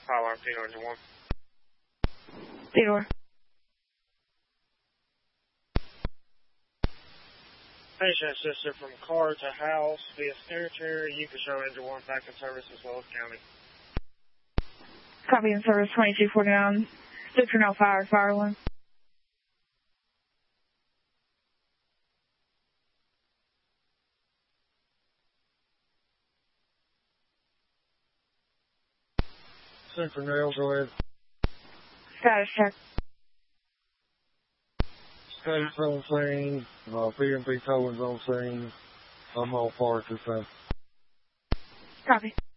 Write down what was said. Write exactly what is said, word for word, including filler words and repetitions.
fire alarm, Theodore engine one. Theodore. Patient assisted from car to house via secretary. You can show engine one back in service as well as county. Copy in service twenty-two forty-nine. Six now fire, fire alarm. Central Nails, go ahead. Status check. Status on scene. Uh, P and P towing's on scene. I'm all parked this time. Copy.